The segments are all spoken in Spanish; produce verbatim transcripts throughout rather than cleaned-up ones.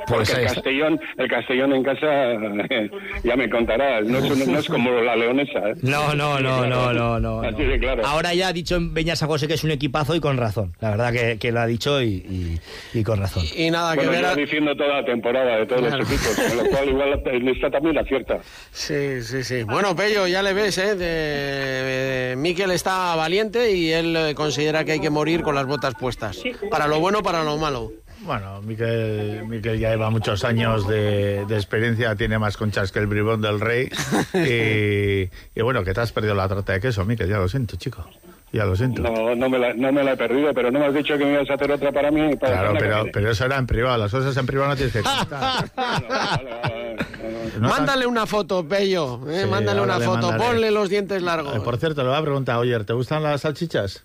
Pues Porque el Castellón, el Castellón en casa, ya me contarás, no es, no es como la leonesa. ¿eh? No, no, no, no, no, no. Así de claro. Ahora ya ha dicho en Beñas San José que es un equipazo y con razón. La verdad que, que lo ha dicho y, y, y con razón. Y, y nada, bueno, que ver... lleva diciendo toda la temporada de todos claro. los equipos, con lo cual igual está también la cierta. Sí, sí, sí. Bueno, Pello, ya le ves, ¿eh? De, de, Mikel está valiente y él considera que hay que morir con las botas puestas. Para lo bueno, para lo malo. Bueno, Mikel, Mikel ya lleva muchos años de, de experiencia, tiene más conchas que el bribón del rey. Y, y bueno, que te has perdido la tarta de queso, Mikel, ya lo siento, chico. Ya lo siento. No, no me, la, no me la he perdido, pero no me has dicho que me ibas a hacer otra para mí. Para claro, pero, pero eso era en privado, las cosas en privado no tienes que contar. Vale, vale, vale, vale. No mándale tan... una foto, Pello, eh, sí, mándale una foto, mandaré. Ponle los dientes largos. Eh, por cierto, le voy a preguntar, oye, ¿te gustan las salchichas?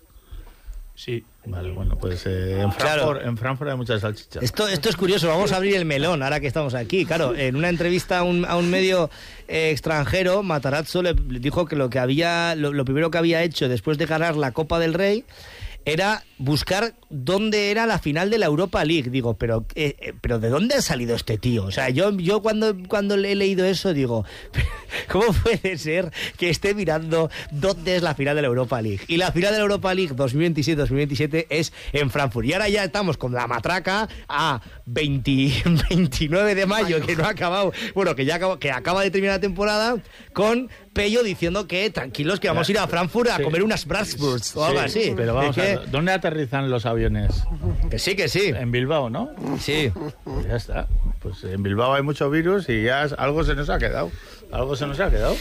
Sí. Vale, bueno, pues eh, en, Frankfurt, claro. en Frankfurt hay muchas salchichas. Esto, esto es curioso, vamos a abrir el melón ahora que estamos aquí. Claro, en una entrevista a un, a un medio eh, extranjero, Matarazzo le, le dijo que lo que había, lo, lo primero que había hecho después de ganar la Copa del Rey era buscar dónde era la final de la Europa League. Digo, pero eh, pero ¿de dónde ha salido este tío? O sea, yo yo cuando cuando le he leído eso digo, ¿cómo puede ser que esté mirando dónde es la final de la Europa League? Y la final de la Europa League dos mil veintisiete dos mil veintisiete es en Frankfurt. Y ahora ya estamos con la matraca a veinte, veintinueve de mayo, que no ha acabado, bueno, que ya acaba, que acaba de terminar la temporada, con Pello diciendo que tranquilos, que vamos a ir a Frankfurt a sí. comer unas Bratwurst sí, o algo así. Pero vamos que... a ver, ¿dónde aterrizan los aviones? Que sí, que sí. En Bilbao, ¿no? Sí. Pues ya está. Pues en Bilbao hay mucho virus y ya algo se nos ha quedado. Algo se nos ha quedado.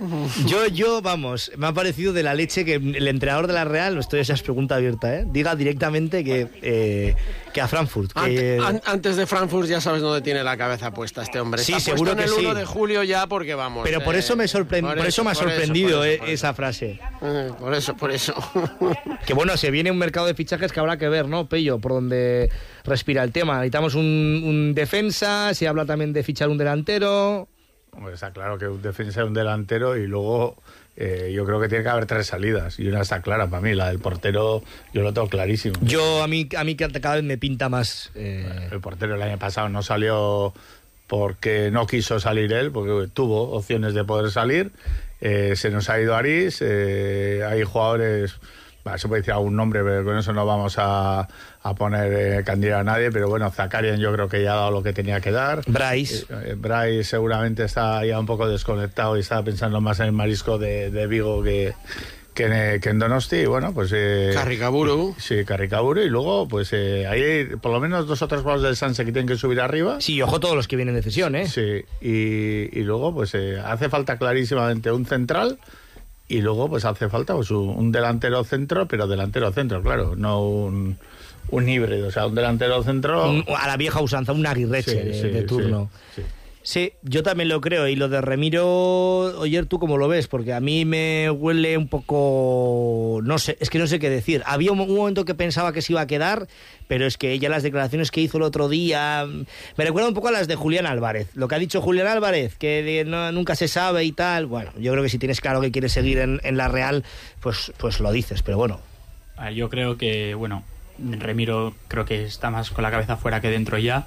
Yo, yo, vamos, me ha parecido de la leche que el entrenador de la Real, esto ya es pregunta abierta, ¿eh? Diga directamente que, eh, que a Frankfurt. Que... Ant, an, antes de Frankfurt ya sabes dónde tiene la cabeza puesta este hombre. Sí, Está seguro puesto que en el uno sí. de julio ya porque vamos. Pero por eh, eso me, sorprend... por por eso, eso me ha sorprendido eso, por eso, por eh, esa frase. Eh, por eso, por eso. Que bueno, se viene un mercado de fichajes que habrá que ver, ¿no, Pello? Por donde respira el tema. Necesitamos un, un defensa, se habla también de fichar un delantero. Hombre, está claro que un defensa y un delantero y luego eh, yo creo que tiene que haber tres salidas y una está clara para mí, la del portero yo lo tengo clarísimo. Yo a mí a mí cada vez me pinta más eh... el portero el año pasado no salió porque no quiso salir él, porque tuvo opciones de poder salir, eh, se nos ha ido Aris, eh, hay jugadores, bah, se puede decir algún nombre, pero con eso no vamos a, a poner eh, candida a nadie, pero bueno, Zakarian yo creo que ya ha dado lo que tenía que dar. Bryce. Eh, eh, Bryce seguramente está ya un poco desconectado y está pensando más en el marisco de, de Vigo que, que, en, que en Donosti, y bueno, pues... Eh, Carricaburu. Sí, Carricaburu, y luego, pues eh, hay por lo menos dos o tres jugadores del Sanse que tienen que subir arriba. Sí, ojo todos los que vienen de cesión, ¿eh? Sí, y, y luego, pues eh, hace falta clarísimamente un central. Y luego, pues hace falta pues, un delantero centro, pero delantero centro, claro, no un, un híbrido, o sea, un delantero centro... Un, a la vieja usanza, un Aguirreche sí, de, sí, de turno. Sí, sí. Sí, yo también lo creo. Y lo de Remiro, Oyer, ¿tú cómo lo ves? Porque a mí me huele un poco... No sé, es que no sé qué decir. Había un, un momento que pensaba que se iba a quedar, pero es que ella las declaraciones que hizo el otro día... Me recuerda un poco a las de Julián Álvarez. Lo que ha dicho Julián Álvarez, que de, no, nunca se sabe y tal. Bueno, yo creo que si tienes claro que quieres seguir en, en la Real, pues, pues lo dices, pero bueno. Yo creo que, bueno, Remiro creo que está más con la cabeza fuera que dentro ya.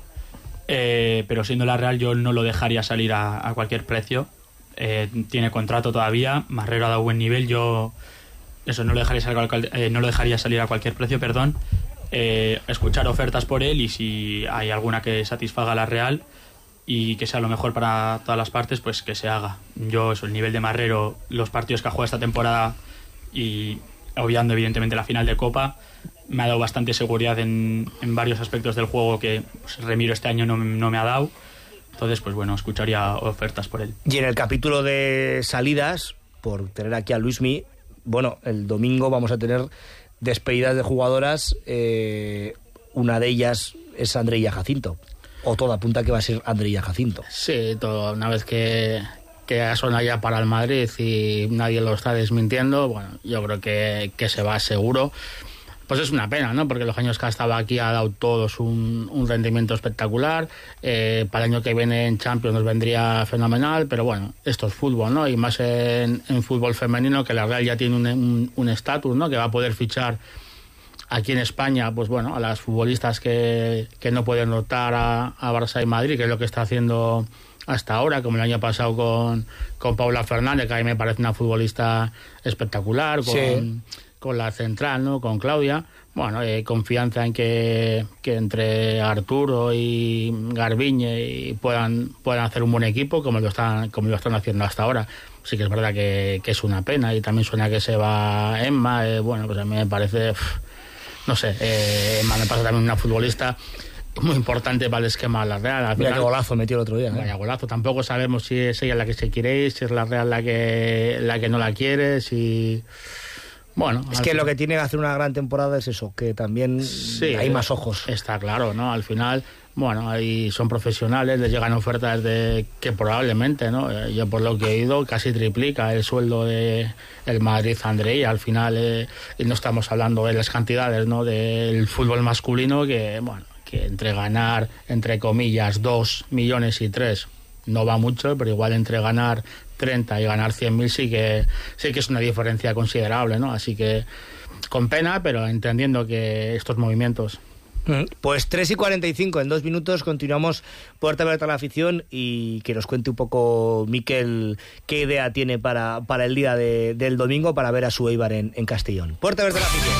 Eh, pero siendo la Real yo no lo dejaría salir a, a cualquier precio. Eh, tiene contrato todavía, Marrero ha dado buen nivel, yo eso no lo dejaría salir a, eh, no lo dejaría salir a cualquier precio, perdón. Eh, escuchar ofertas por él y si hay alguna que satisfaga a la Real y que sea lo mejor para todas las partes, pues que se haga. Yo eso, el nivel de Marrero, los partidos que ha jugado esta temporada y obviando evidentemente la final de Copa, me ha dado bastante seguridad en, en varios aspectos del juego que pues, Remiro este año no, no me ha dado. Entonces, pues bueno, escucharía ofertas por él. Y en el capítulo de salidas, por tener aquí a Luismi, bueno, el domingo vamos a tener despedidas de jugadoras. Eh, una de ellas es Andreilla Jacinto. O todo apunta que va a ser Andreilla Jacinto. Sí, todo, una vez que... que suena ya para el Madrid y nadie lo está desmintiendo, bueno, yo creo que, que se va seguro. Pues es una pena, ¿no? Porque los años que ha estado aquí ha dado todos un, un rendimiento espectacular. Eh, para el año que viene en Champions nos vendría fenomenal, pero bueno, esto es fútbol, ¿no? Y más en, en fútbol femenino, que la Real ya tiene un estatus, un, un ¿no? Que va a poder fichar aquí en España, pues bueno, a las futbolistas que, que no pueden optar a, a Barça y Madrid, que es lo que está haciendo hasta ahora, como el año pasado con, con Paula Fernández, que a mí me parece una futbolista espectacular, con, sí. con la central, ¿no? Con Claudia. Bueno, eh, confianza en que, que entre Arturo y Garbiñe y puedan, puedan hacer un buen equipo, como lo están, como lo están haciendo hasta ahora. Sí que es verdad que, que es una pena, y también suena que se va Emma. Eh, bueno, pues a mí me parece, pff, no sé, eh, Emma me parece también una futbolista muy importante para el esquema de la Real. Al Mira final, qué golazo metió el otro día, ¿eh? Vaya golazo. Tampoco sabemos si es ella la que se quiere ir, si es la Real la que, la que no la quiere, si... Bueno, es que final, lo que tiene que hacer una gran temporada es eso, que también sí, hay más ojos. Está claro, ¿no? Al final, bueno, ahí son profesionales, les llegan ofertas de que probablemente, ¿no? Yo por lo que he oído casi triplica el sueldo de el Madrid André, y al final eh, y no estamos hablando de las cantidades, ¿no? Del fútbol masculino, que bueno, que entre ganar, entre comillas, dos millones y tres no va mucho, pero igual entre ganar treinta y ganar cien mil sí que sí que es una diferencia considerable, ¿no? Así que con pena, pero entendiendo que estos movimientos. Pues tres y cuarenta y cinco, en dos minutos continuamos Puerta Abierta a la Afición, y que nos cuente un poco Miquel qué idea tiene para, para el día de, del domingo, para ver a su Eibar en, en Castellón. Puerta Abierta a la Afición.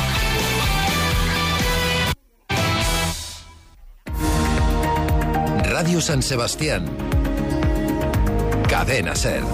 Radio San Sebastián. Cadena SER.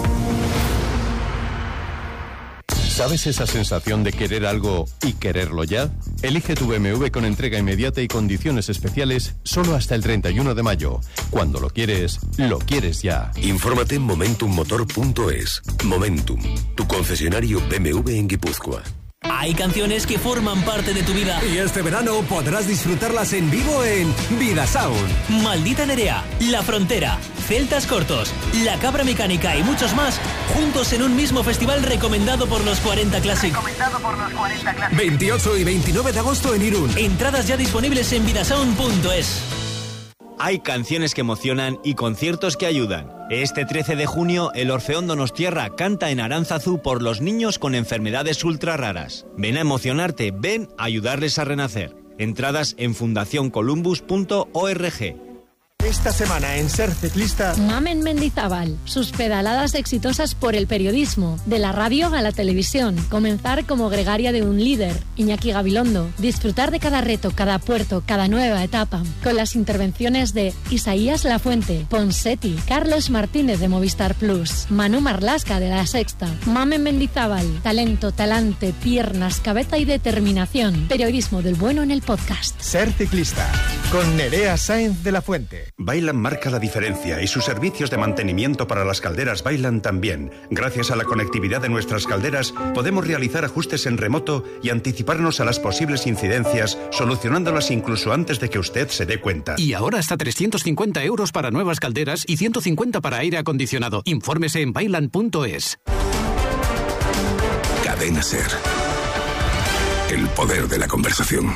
¿Sabes esa sensación de querer algo y quererlo ya? Elige tu B M W con entrega inmediata y condiciones especiales solo hasta el treinta y uno de mayo. Cuando lo quieres, lo quieres ya. Infórmate en momentum motor punto es. Momentum, tu concesionario B M W en Guipúzcoa. Hay canciones que forman parte de tu vida. Y este verano podrás disfrutarlas en vivo en Vida Sound. Maldita Nerea, La Frontera, Celtas Cortos, La Cabra Mecánica y muchos más, juntos en un mismo festival recomendado por los cuarenta Classic. Recomendado por los cuarenta Classic. veintiocho y veintinueve de agosto en Irún. Entradas ya disponibles en vidasound punto es. Hay canciones que emocionan y conciertos que ayudan. Este trece de junio, el Orfeón Donostierra canta en Aránzazu por los niños con enfermedades ultra raras. Ven a emocionarte, ven a ayudarles a renacer. Entradas en fundación columbus punto org. Esta semana en Ser Ciclista... Mamen Mendizábal, sus pedaladas exitosas por el periodismo, de la radio a la televisión, comenzar como gregaria de un líder, Iñaki Gabilondo, disfrutar de cada reto, cada puerto, cada nueva etapa, con las intervenciones de Isaías Lafuente, Ponseti, Carlos Martínez de Movistar Plus, Manu Marlasca de La Sexta. Mamen Mendizábal, talento, talante, piernas, cabeza y determinación, periodismo del bueno en el podcast. Ser Ciclista, con Nerea Sáenz de la Fuente. Bailan marca la diferencia y sus servicios de mantenimiento para las calderas Bailan también. Gracias a la conectividad de nuestras calderas podemos realizar ajustes en remoto y anticiparnos a las posibles incidencias, solucionándolas incluso antes de que usted se dé cuenta. Y ahora hasta trescientos cincuenta euros para nuevas calderas y ciento cincuenta para aire acondicionado. Infórmese en bailan punto es. Cadena SER. El poder de la conversación.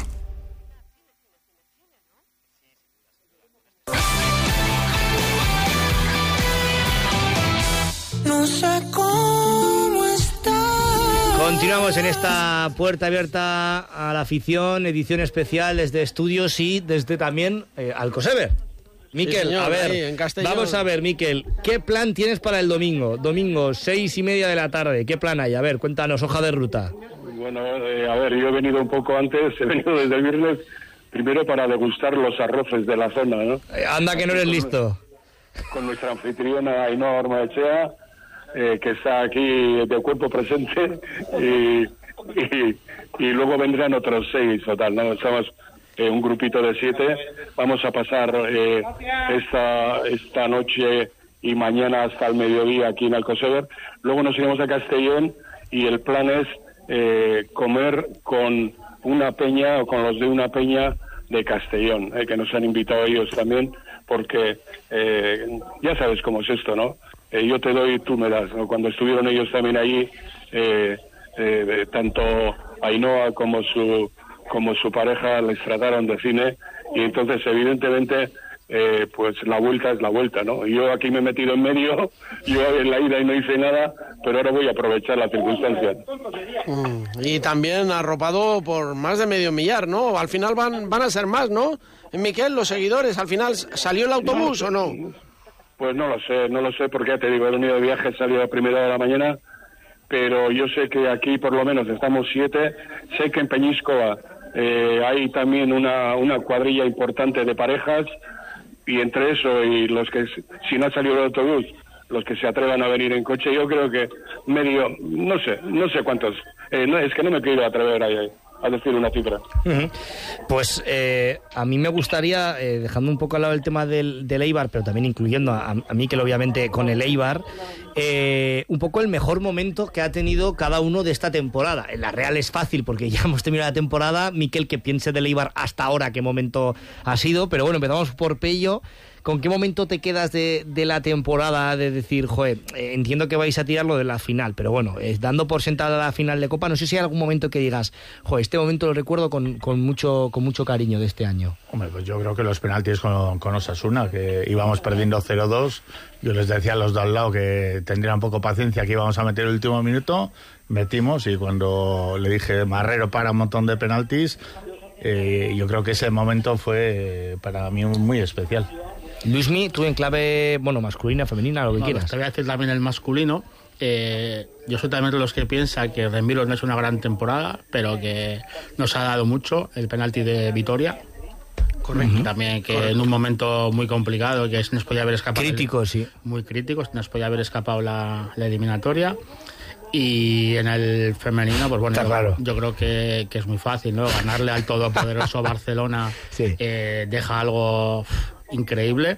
No sé cómo está. Continuamos en esta Puerta Abierta a la Afición, edición especial desde estudios y desde también eh, Alcosever. Miquel, sí, señor, a ver, ahí, vamos a ver, Miquel, ¿qué plan tienes para el domingo? Domingo, seis y media de la tarde, ¿qué plan hay? A ver, cuéntanos, hoja de ruta. Bueno, eh, a ver, yo he venido un poco antes, he venido desde el viernes, primero para degustar los arroces de la zona, ¿no? Eh, anda que no eres listo. Con nuestra anfitriona Ainhoa Ormaechea, eh, que está aquí de cuerpo presente, y, y, y luego vendrán otros seis o tal, ¿no? Estamos eh, un grupito de siete, vamos a pasar eh, esta, esta noche y mañana hasta el mediodía aquí en Alcosever, luego nos iremos a Castellón y el plan es eh, comer con una peña o con los de una peña de Castellón, eh, que nos han invitado ellos también, porque eh, ya sabes cómo es esto, ¿no? Eh, yo te doy, tú me das, ¿no? Cuando estuvieron ellos también allí, eh, eh, tanto Ainhoa como su como su pareja les trataron de cine, y entonces evidentemente eh, pues la vuelta es la vuelta, ¿no? Yo aquí me he metido en medio, yo en la ida y no hice nada, pero ahora voy a aprovechar la circunstancia. Mm, y también arropado por más de medio millar, ¿no? Al final van van a ser más, ¿no? Miquel, los seguidores, ¿al final salió el autobús o no? Pues no lo sé, no lo sé, porque ya te digo, he venido de viaje, he salido a primera hora de la mañana, pero yo sé que aquí por lo menos estamos siete, sé que en Peñíscoa eh, hay también una, una cuadrilla importante de parejas, y entre eso y los que, si no ha salido el autobús, los que se atrevan a venir en coche, yo creo que medio, no sé, no sé cuántos, eh, no, es que no me quiero atrever a, a decir una cifra. Uh-huh. Pues eh, a mí me gustaría, eh, dejando un poco al lado el tema del, del Eibar, pero también incluyendo a, a Mikel obviamente con el Eibar, eh, un poco el mejor momento que ha tenido cada uno de esta temporada. En la Real es fácil porque ya hemos terminado la temporada. Mikel, que piense del Eibar hasta ahora qué momento ha sido, pero bueno, empezamos por Pello. ¿Con qué momento te quedas de, de la temporada de decir, joder, eh, entiendo que vais a tirar lo de la final, pero bueno, eh, dando por sentada la final de Copa, no sé si hay algún momento que digas, joder, este momento lo recuerdo con, con mucho con mucho cariño de este año? Hombre, pues yo creo que los penaltis con, con Osasuna, que íbamos perdiendo cero dos, yo les decía a los de al lado que tendrían poco paciencia, que íbamos a meter el último minuto, metimos, y cuando le dije, Marrero, para un montón de penaltis, eh, yo creo que ese momento fue eh, para mí muy especial. Luismi, tú en clave, bueno, masculina, femenina, lo que no, quieras. Te voy a decir también el masculino. Eh, yo soy también de los que piensa que Remiro no es una gran temporada, pero que nos ha dado mucho el penalti de Vitoria. Correcto. Uh-huh. También que Correcto. En un momento muy complicado, que se nos podía haber escapado. Crítico, el, sí. Muy crítico, se nos podía haber escapado la, la eliminatoria. Y en el femenino, pues bueno, yo, claro. yo creo que, que es muy fácil, ¿no? Ganarle al todopoderoso Barcelona sí. eh, deja algo increíble,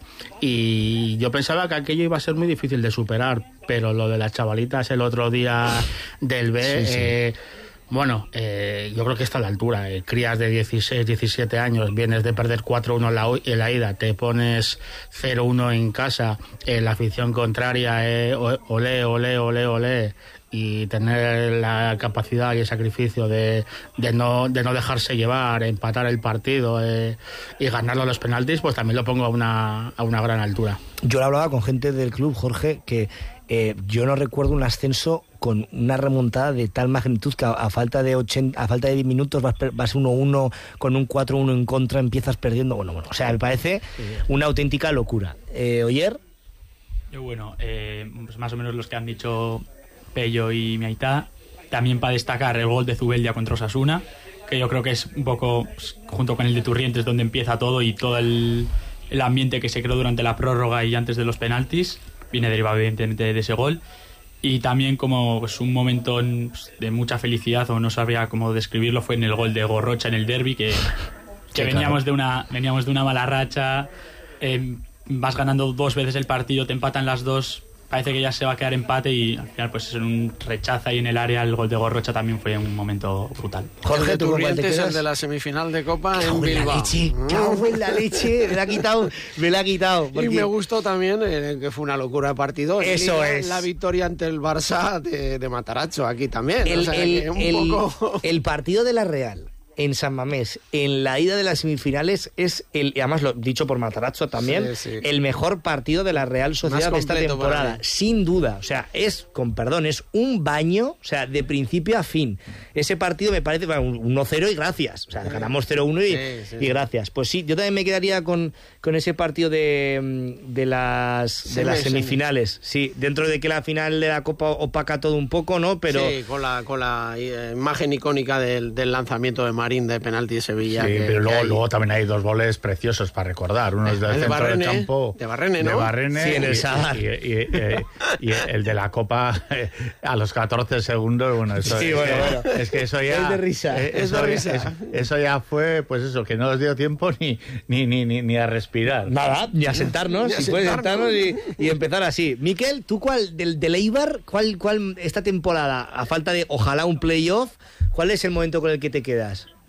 y yo pensaba que aquello iba a ser muy difícil de superar, pero lo de las chavalitas el otro día del B, sí, sí. Eh, bueno, eh, yo creo que está a la altura. Eh, crías de dieciséis, diecisiete años, vienes de perder cuatro uno en la, en la ida, te pones cero uno en casa, eh, la afición contraria, eh, olé, olé, olé, olé, y tener la capacidad y el sacrificio de, de, no, de no dejarse llevar, empatar el partido eh, y ganarlo a los penaltis, pues también lo pongo a una, a una gran altura. Yo lo hablaba con gente del club, Jorge, que eh, yo no recuerdo un ascenso con una remontada de tal magnitud que a, a falta de ochenta, a falta de diez minutos vas, vas uno uno con un cuatro uno en contra, empiezas perdiendo. Bueno, bueno, o sea, me parece una auténtica locura. Eh, ¿Oyer? Yo, bueno, eh, pues más o menos los que han dicho Pello y Miaitá. También para destacar el gol de Zubeldia contra Osasuna, que yo creo que es un poco, junto con el de Turrientes, donde empieza todo, y todo el, el ambiente que se creó durante la prórroga y antes de los penaltis viene derivado evidentemente de ese gol. Y también como pues, un momento de mucha felicidad, o no sabría cómo describirlo, fue en el gol de Gorrocha en el derbi, que, que sí, veníamos, claro. de una, veníamos de una mala racha, eh, vas ganando dos veces el partido, te empatan las dos, parece que ya se va a quedar empate, y al final pues en un rechazo ahí en el área, el gol de Gorrocha también fue un momento brutal. Jorge, ¿tú cuál te quedas? El de la semifinal de Copa en Bilbao. Cago en la leche, me la ha quitado, me la ha quitado. Porque... Y me gustó también eh, que fue una locura de partido. Eso Liga, es. La victoria ante el Barça de, de Matarazzo aquí también. El, o sea, el, que un el, poco... el partido de la Real en San Mamés, en la ida de las semifinales, es el, y además lo dicho por Matarazzo también, sí, sí. el mejor partido de la Real Sociedad de esta temporada, sin duda. O sea, es, con perdón, es un baño, o sea, de principio a fin. Ese partido me parece bueno, un uno cero y gracias. O sea, ganamos cero uno y, sí, sí. y gracias. Pues sí, yo también me quedaría con, con ese partido de, de, las, de las semifinales. Sí, dentro de que la final de la Copa opaca todo un poco, ¿no? Pero sí, con la, con la imagen icónica del, del lanzamiento de Marín de penalti de Sevilla. Sí, que, pero luego, que luego también hay dos goles preciosos para recordar. Uno es del el centro de Barrene, del campo. De Barrene, ¿no? De Barrene. Sí, en el y, Sadar. Y, y, y, y, y el de la Copa a los catorce segundos. Bueno, eso, sí, bueno, eh, bueno. Es que eso ya... Es de risa. Eh, es eso, de risa. Eso, eso ya fue, pues eso, que no os dio tiempo ni, ni, ni, ni, ni a respirar. Nada, ni a sentarnos. Si puedes sentarnos y, y empezar así. Miquel, ¿tú cuál, del, del Eibar, cuál, cuál esta temporada, a falta de, ojalá, un playoff, cuál es el momento con el que te quedas?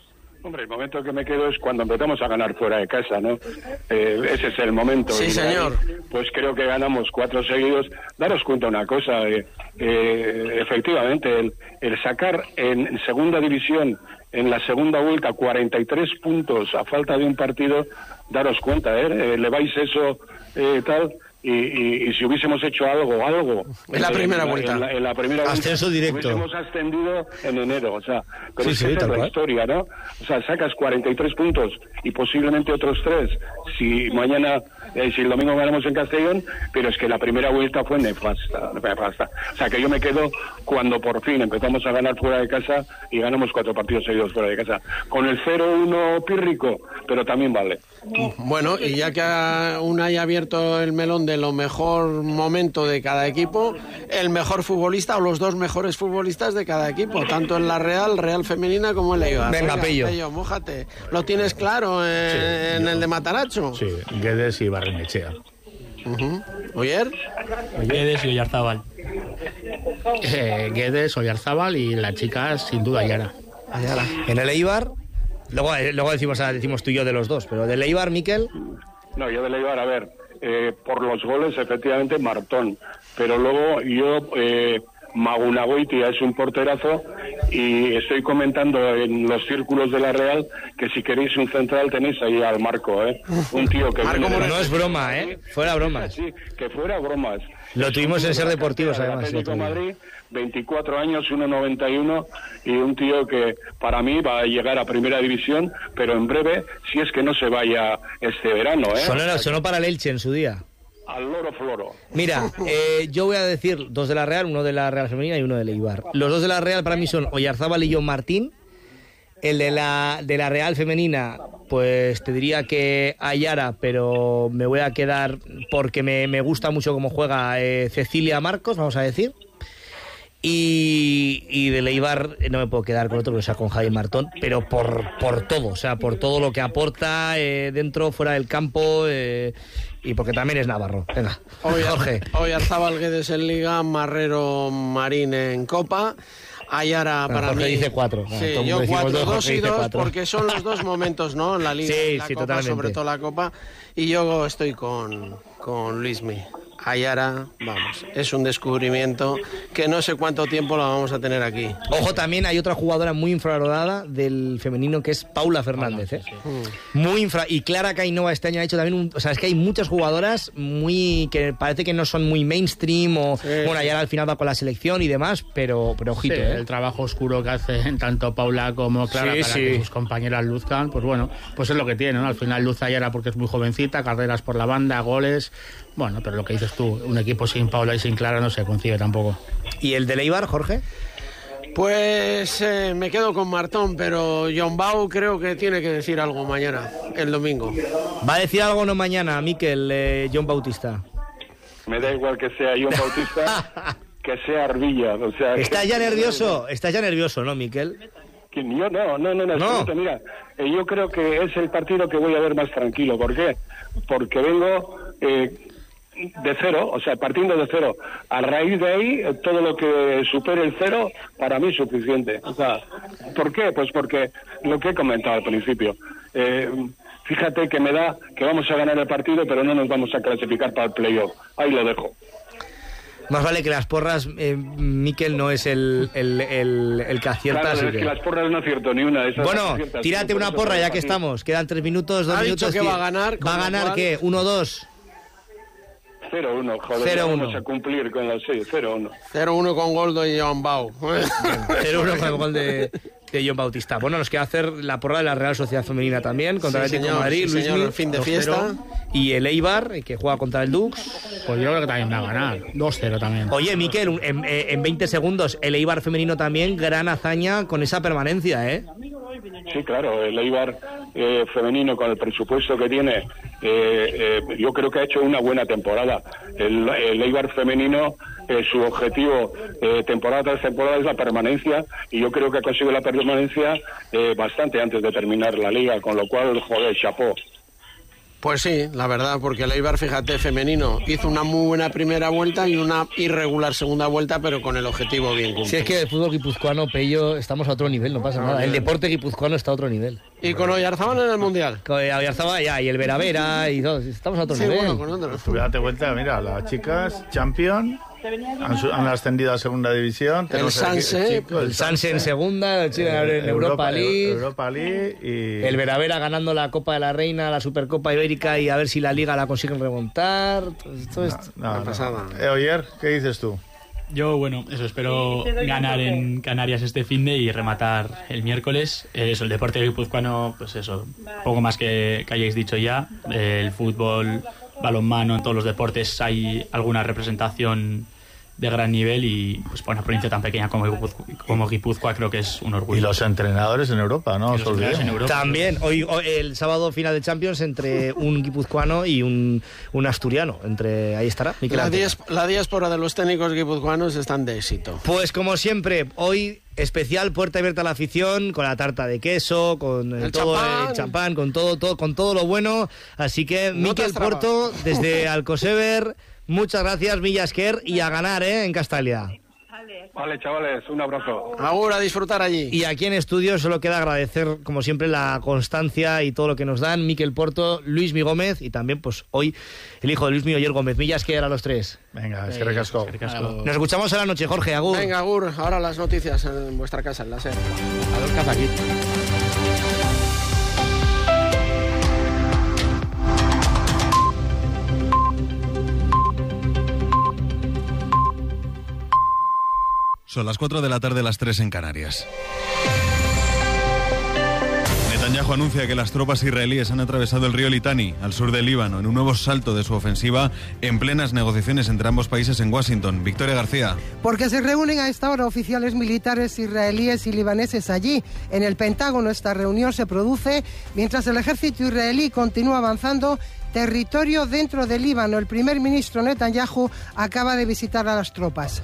Hombre, el momento que me quedo es cuando empezamos a ganar fuera de casa, ¿no? Eh, ese es el momento. Sí, y señor. Ahí, pues creo que ganamos cuatro seguidos. Daros cuenta una cosa, eh, eh, efectivamente, el, el sacar en segunda división, en la segunda vuelta, cuarenta y tres puntos a falta de un partido, daros cuenta, ¿eh? Eleváis eso eh, tal... Y, y, y si hubiésemos hecho algo, algo... En la primera en, vuelta. En la, en la primera Ascenso vuelta, directo. Hubiésemos ascendido en enero, o sea... Pero Sí, es sí, que esa tal es la cual. historia, ¿no? O sea, sacas cuarenta y tres puntos y posiblemente otros tres si mañana, eh, si el domingo ganamos en Castellón, pero es que la primera vuelta fue nefasta, nefasta. O sea, que yo me quedo cuando por fin empezamos a ganar fuera de casa y ganamos cuatro partidos seguidos fuera de casa. Con el cero uno pírrico, pero también vale. Bueno, y ya que Unai ha abierto el melón de lo mejor momento de cada equipo, el mejor futbolista o los dos mejores futbolistas de cada equipo, tanto en la Real, Real Femenina como en la Eibar. Venga, Pello. Pello, mójate. ¿Lo tienes claro en, Sí, en yo- el de Mataracho? Sí, Guedes y Barrenechea. Uh-huh. ¿Oyer? Guedes y Oyarzábal. Eh, Guedes, Oyarzábal y la chica, sin duda, Yara. En el Eibar, luego, eh, luego decimos, ah, decimos tú y yo de los dos, pero del Eibar, Miquel... No, yo de Leibar, a ver, eh, por los goles, efectivamente, Martón. Pero luego yo, eh, Magunagoitia es un porterazo y estoy comentando en los círculos de la Real que si queréis un central tenéis ahí al Marco, ¿eh? Un tío que... Marco viene de- Moreno. No es broma, ¿eh? Fuera bromas. Sí, que fuera bromas. Lo tuvimos en Ser Deportivos, Del además. el Atlético otro de día. Madrid, veinticuatro años, uno noventa y uno, y un tío que para mí va a llegar a primera división, pero en breve, si es que no se vaya este verano, ¿eh? Sonó, sonó para el Elche en su día. Al loro floro. Mira, eh, yo voy a decir dos de la Real, uno de la Real Femenina y uno del Eibar. Los dos de la Real para mí son Oyarzábal y John Martín. El de la, de la Real Femenina, pues te diría que Ayara, pero me voy a quedar porque me, me gusta mucho cómo juega eh, Cecilia Marcos, vamos a decir. Y, y de Eibar no me puedo quedar con otro, que sea con Javi Martón, pero por, por todo, o sea, por todo lo que aporta eh, dentro, fuera del campo, eh, y porque también es navarro. Venga, Jorge. Oyarzábal, Guedes en Liga, Marrero, Marín en Copa. Ayara para Jorge mí. dice cuatro. Ah, todo Sí, el mundo yo decimos cuatro, dos, dos Jorge y dice dos, cuatro. porque son los dos momentos, ¿no? La Liga, Sí, la sí, Copa, totalmente. sobre todo la Copa. Y yo estoy con, con Luismi. Ayara, vamos, es un descubrimiento que no sé cuánto tiempo lo vamos a tener aquí. Ojo, también hay otra jugadora muy infravalorada del femenino que es Paula Fernández, ¿eh? Muy infra... Y Clara Cainova este año ha hecho también un... O sea, es que hay muchas jugadoras muy... que parece que no son muy mainstream o... Sí, bueno, sí. ya al final va con la selección y demás, pero, pero ojito, Sí, ¿eh? el trabajo oscuro que hacen tanto Paula como Clara Sí, para sí. que sus compañeras luzcan, pues bueno, pues es lo que tiene, ¿no? Al final luz Ayara porque es muy jovencita, carreras por la banda, goles, bueno, pero lo que dices tú, un equipo sin Paula y sin Clara no se concibe tampoco. ¿Y el de Eibar, Jorge? Pues eh, me quedo con Martón, pero John Bau creo que tiene que decir algo mañana, el domingo. ¿Va a decir algo no mañana, Miquel, eh, John Bautista? Me da igual que sea John Bautista, que sea Arbilla. O sea, ¿Estás que- ya nervioso? Estás ya nervioso, ¿no, Miquel? Que Yo no, no, no, no, No. absoluto. Mira, eh, yo creo que es el partido que voy a ver más tranquilo. ¿Por qué? Porque vengo eh, de cero, o sea, partiendo de cero. A raíz de ahí, eh, todo lo que supere el cero, para mí es suficiente. O sea, ¿por qué? Pues porque lo que he comentado al principio. Eh, fíjate que me da que vamos a ganar el partido, pero no nos vamos a clasificar para el playoff. Ahí lo dejo. Más vale que las porras, eh, Miquel no es el, el, el, el que acierta, Claro, así es que... que las porras no acierto ni una. esas Bueno, no aciertas, tírate por una eso porra te ya dejo que así. estamos. Quedan tres minutos, dos Ha minutos. dicho que tío. va a ganar, ¿Va a con lo ganar cual- qué? ¿uno dos? cero uno, joder, cero uno. vamos a cumplir con los seis, cero uno. cero uno con Goldo y John Bau. cero uno con el gol de, de John Bautista. Bueno, nos queda hacer la porra de la Real Sociedad Femenina también, contra Sí, el Atlético de señor, Madrid, sí, Luismi, señor, el fin de dos cero. fiesta. Y el Eibar, que juega contra el Dux. Pues yo creo que también va a ganar, dos cero también. Oye, Miquel, un- en, eh, en veinte segundos, el Eibar femenino también, gran hazaña con esa permanencia, ¿eh? Sí, claro, el Eibar eh, femenino con el presupuesto que tiene, eh, eh, yo creo que ha hecho una buena temporada. El, el Eibar femenino, eh, su objetivo eh, temporada tras temporada es la permanencia y yo creo que ha conseguido la permanencia eh, bastante antes de terminar la liga, con lo cual, joder, chapó. Pues sí, la verdad, porque el Eibar, fíjate, femenino, hizo una muy buena primera vuelta y una irregular segunda vuelta, pero con el objetivo bien cumplido. Si es que el fútbol guipuzcoano, Pello, estamos a otro nivel, no pasa no, nada. El deporte guipuzcoano está a otro nivel. Y con Oyarzábal en el Mundial. Con Oyarzábal ya, y el Vera Vera y todo, estamos a otro sí, nivel. Bueno, con otro. Tú date vuelta, mira, las chicas, champion... Han, han ascendido a segunda división. El Sanse, el, el Sanse en segunda, el Chile en Europa, Europa League. Europa League y... El Vera Vera ganando la Copa de la Reina, la Supercopa Ibérica y a ver si la Liga la consiguen remontar. Todo esto no, no, no pasa nada. Eh, Oyer, ¿qué dices tú? Yo, bueno, eso, espero ganar en Canarias este finde y rematar el miércoles. Eh, eso, el deporte guipuzcoano, pues eso, poco más que, que hayáis dicho ya. Eh, el fútbol, balonmano, en todos los deportes hay alguna representación de gran nivel y pues para una provincia tan pequeña como Guipúzcoa, como Guipúzcoa creo que es un orgullo. Y los entrenadores en Europa, ¿no? Y los entrenadores en Europa. También, hoy, hoy el sábado final de Champions entre un guipuzcoano y un, un asturiano. Entre ahí estará. La, dies, la diáspora de los técnicos guipuzcoanos están de éxito. Pues como siempre, hoy especial puerta abierta a la afición, con la tarta de queso, con el todo champán. el champán, con todo, todo, con todo lo bueno. Así que no Miquel Porto, desde Alcosever. Muchas gracias, Millasker, y a ganar, ¿eh? En Castalia. Vale, chavales, un abrazo. Ahora a disfrutar allí. Y aquí en estudio solo queda agradecer, como siempre, la constancia y todo lo que nos dan Miquel Porto, Luis Mi Gómez y también, pues, hoy, el hijo de Luis Mi, Oyer Gómez. Millasker a los tres. Venga, es que recasco. Nos escuchamos a la noche, Jorge, agur. Venga, agur. Ahora las noticias en vuestra casa, en la SER. A los cazaquitos. Son las cuatro de la tarde, las tres en Canarias. Netanyahu anuncia que las tropas israelíes han atravesado el río Litani, al sur del Líbano, en un nuevo salto de su ofensiva en plenas negociaciones entre ambos países en Washington. Victoria García. Porque se reúnen a esta hora oficiales militares israelíes y libaneses allí. En el Pentágono esta reunión se produce mientras el ejército israelí continúa avanzando territorio dentro del Líbano. El primer ministro Netanyahu acaba de visitar a las tropas.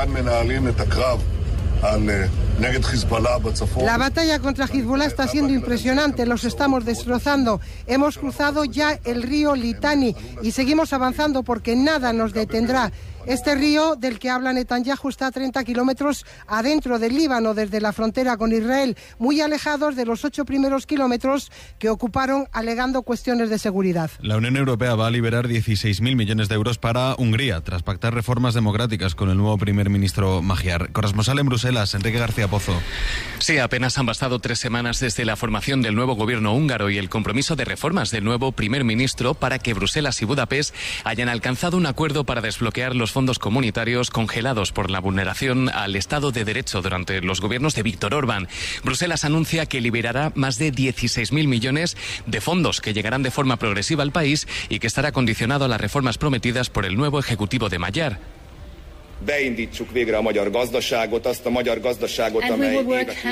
La batalla contra Hezbollah está siendo impresionante, los estamos destrozando. Hemos cruzado ya el río Litani y seguimos avanzando porque nada nos detendrá. Este río del que habla Netanyahu está a treinta kilómetros adentro del Líbano, desde la frontera con Israel, muy alejados de los ocho primeros kilómetros que ocuparon alegando cuestiones de seguridad. La Unión Europea va a liberar dieciséis mil millones de euros para Hungría, tras pactar reformas democráticas con el nuevo primer ministro Magyar. Corresponsal en Bruselas, Enrique García Pozo. Sí, apenas han bastado tres semanas desde la formación del nuevo gobierno húngaro y el compromiso de reformas del nuevo primer ministro para que Bruselas y Budapest hayan alcanzado un acuerdo para desbloquear los fondos comunitarios congelados por la vulneración al Estado de Derecho durante los gobiernos de Víctor Orbán. Bruselas anuncia que liberará más de dieciséis mil millones de fondos que llegarán de forma progresiva al país y que estará condicionado a las reformas prometidas por el nuevo ejecutivo de Magyar. Beindítsuk végre a magyar gazdaságot, azt a magyar gazdaságot, amely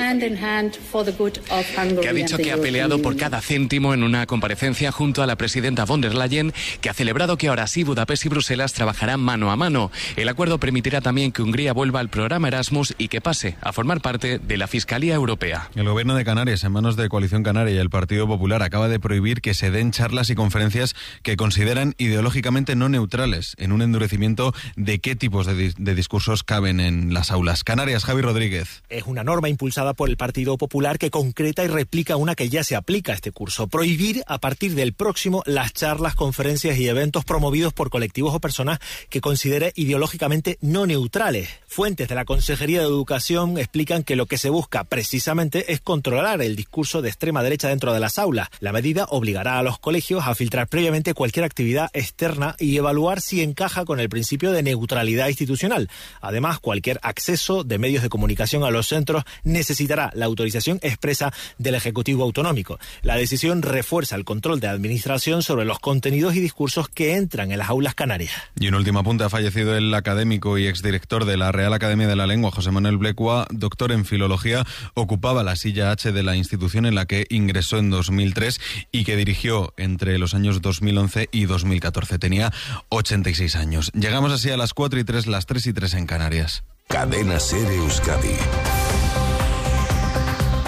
que ha dicho que ha peleado por cada céntimo en una comparecencia junto a la presidenta von der Leyen, que ha celebrado que ahora sí Budapest y Bruselas trabajarán mano a mano. El acuerdo permitirá también que Hungría vuelva al programa Erasmus y que pase a formar parte de la Fiscalía Europea. El gobierno de Canarias, en manos de Coalición Canaria y el Partido Popular, acaba de prohibir que se den charlas y conferencias que consideran ideológicamente no neutrales, en un endurecimiento de qué tipos de de discursos caben en las aulas. Canarias, Javi Rodríguez. Es una norma impulsada por el Partido Popular que concreta y replica una que ya se aplica a este curso. Prohibir a partir del próximo las charlas, conferencias y eventos promovidos por colectivos o personas que considere ideológicamente no neutrales. Fuentes de la Consejería de Educación explican que lo que se busca precisamente es controlar el discurso de extrema derecha dentro de las aulas. La medida obligará a los colegios a filtrar previamente cualquier actividad externa y evaluar si encaja con el principio de neutralidad institucional. Además, cualquier acceso de medios de comunicación a los centros necesitará la autorización expresa del Ejecutivo Autonómico. La decisión refuerza el control de administración sobre los contenidos y discursos que entran en las aulas canarias. Y en último apunte, ha fallecido el académico y exdirector de la Real Academia de la Lengua, José Manuel Blecua, doctor en Filología, ocupaba la silla H de la institución en la que ingresó en dos mil tres y que dirigió entre los años dos mil once y dos mil catorce. Tenía ochenta y seis años. Llegamos así a las cuatro y tres, las tres y tres en Canarias. Cadena SER Euskadi.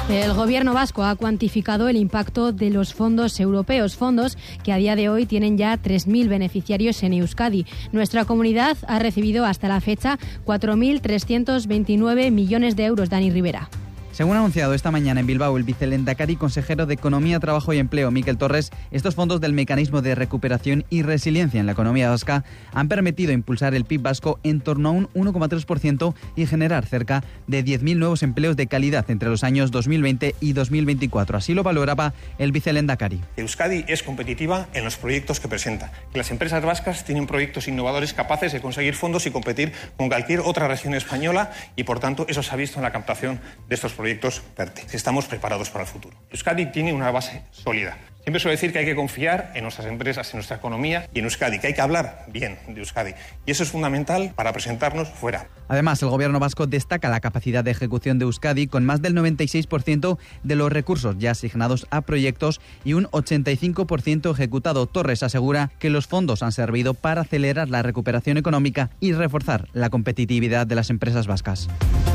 El gobierno vasco ha cuantificado el impacto de los fondos europeos, fondos que a día de hoy tienen ya tres mil beneficiarios en Euskadi. Nuestra comunidad ha recibido hasta la fecha cuatro mil trescientos veintinueve millones de euros. Dani Rivera. Según ha anunciado esta mañana en Bilbao el vicelehendakari consejero de Economía, Trabajo y Empleo, Miquel Torres, estos fondos del Mecanismo de Recuperación y Resiliencia en la economía vasca han permitido impulsar el P I B vasco en torno a un uno coma tres por ciento y generar cerca de diez mil nuevos empleos de calidad entre los años dos mil veinte y dos mil veinticuatro. Así lo valoraba el vicelehendakari. Euskadi es competitiva en los proyectos que presenta. Las empresas vascas tienen proyectos innovadores capaces de conseguir fondos y competir con cualquier otra región española y, por tanto, eso se ha visto en la captación de estos proyectos. PERTE. Estamos preparados para el futuro. Euskadi tiene una base sólida. Siempre suelo decir que hay que confiar en nuestras empresas, en nuestra economía y en Euskadi, que hay que hablar bien de Euskadi. Y eso es fundamental para presentarnos fuera. Además, el gobierno vasco destaca la capacidad de ejecución de Euskadi con más del noventa y seis por ciento de los recursos ya asignados a proyectos y un ochenta y cinco por ciento ejecutado. Torres asegura que los fondos han servido para acelerar la recuperación económica y reforzar la competitividad de las empresas vascas.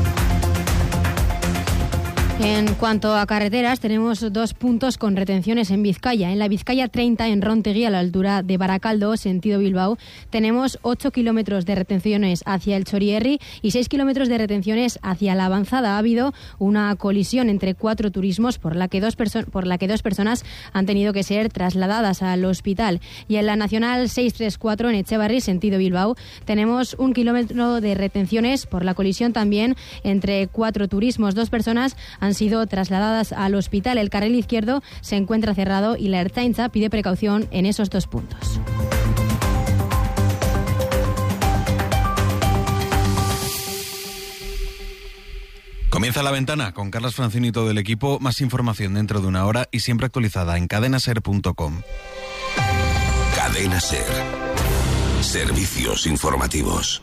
En cuanto a carreteras, tenemos dos puntos con retenciones en Vizcaya. En la Vizcaya treinta, en Rontegui, a la altura de Baracaldo, sentido Bilbao, tenemos ocho kilómetros de retenciones hacia el Chorierri y seis kilómetros de retenciones hacia la Avanzada. Ha habido una colisión entre cuatro turismos por la que dos, perso- por la que dos personas han tenido que ser trasladadas al hospital. Y en la Nacional seiscientos treinta y cuatro, en Echevarri, sentido Bilbao, tenemos un kilómetro de retenciones por la colisión también entre cuatro turismos. Dos personas han sido trasladadas al hospital. El carril izquierdo se encuentra cerrado y la Ertzaintza pide precaución en esos dos puntos. Comienza La Ventana con Carlas Francini y todo el equipo. Más información dentro de una hora y siempre actualizada en cadena ser punto com. Cadena Ser. Servicios informativos.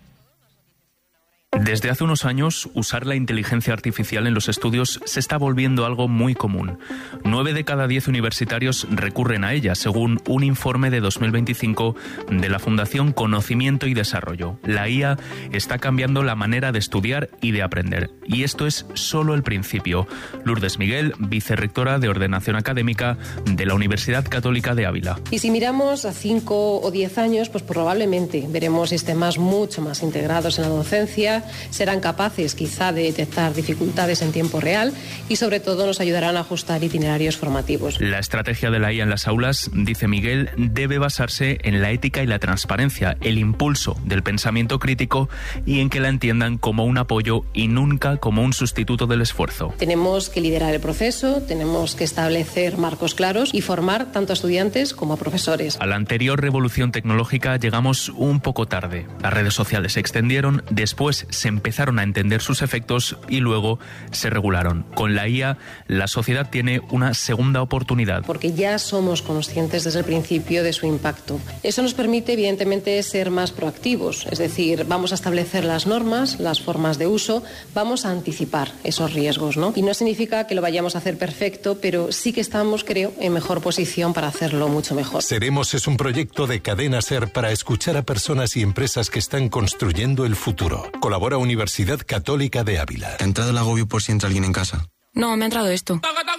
Desde hace unos años, usar la inteligencia artificial en los estudios se está volviendo algo muy común. Nueve de cada diez universitarios recurren a ella, según un informe de dos mil veinticinco de la Fundación Conocimiento y Desarrollo. La I A está cambiando la manera de estudiar y de aprender. Y esto es solo el principio. Lourdes Miguel, vicerrectora de Ordenación Académica de la Universidad Católica de Ávila. Y si miramos a cinco o diez años, pues probablemente veremos sistemas mucho más integrados en la docencia, serán capaces quizá de detectar dificultades en tiempo real y sobre todo nos ayudarán a ajustar itinerarios formativos. La estrategia de la I A en las aulas, dice Miguel, debe basarse en la ética y la transparencia, el impulso del pensamiento crítico y en que la entiendan como un apoyo y nunca como un sustituto del esfuerzo. Tenemos que liderar el proceso, tenemos que establecer marcos claros y formar tanto a estudiantes como a profesores. A la anterior revolución tecnológica llegamos un poco tarde. Las redes sociales se extendieron, después se empezaron a entender sus efectos y luego se regularon. Con la I A, la sociedad tiene una segunda oportunidad. Porque ya somos conscientes desde el principio de su impacto. Eso nos permite, evidentemente, ser más proactivos. Es decir, vamos a establecer las normas, las formas de uso, vamos a anticipar esos riesgos, ¿no? Y no significa que lo vayamos a hacer perfecto, pero sí que estamos, creo, en mejor posición para hacerlo mucho mejor. Seremos es un proyecto de Cadena Ser para escuchar a personas y empresas que están construyendo el futuro. Colabora Universidad Católica de Ávila. ¿Te ha entrado el agobio por si entra alguien en casa? No, me ha entrado esto.